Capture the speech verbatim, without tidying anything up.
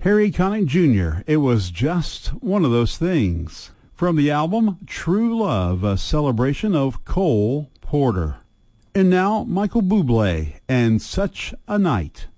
Harry Connick Junior, It Was Just One of Those Things. From the album True Love, a celebration of Cole Porter. And now, Michael Bublé and Such a Night.